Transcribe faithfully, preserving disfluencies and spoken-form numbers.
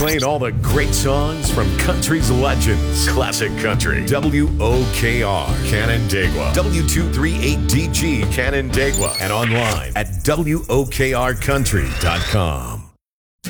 Playing all the great songs from country's legends. Classic Country. W O K R, Canandaigua. W two thirty-eight D G, Canandaigua. And online at W O K R country dot com.